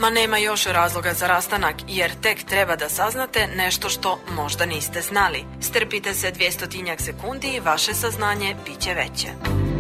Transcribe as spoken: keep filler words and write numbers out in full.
Ma nema još razloga za rastanak, jer tek treba da saznate nešto što možda niste znali. Strpite se dvjestotinjak sekundi i vaše saznanje bit će veće.